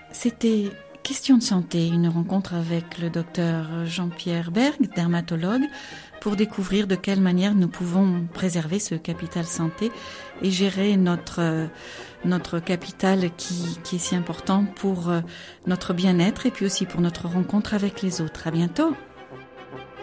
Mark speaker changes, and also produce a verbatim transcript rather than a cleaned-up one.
Speaker 1: C'était Question de santé, une rencontre avec le docteur Jean-Pierre Berg, dermatologue, pour découvrir de quelle manière nous pouvons préserver ce capital santé et gérer notre, notre capital qui, qui est si important pour notre bien-être et puis aussi pour notre rencontre avec les autres. À bientôt.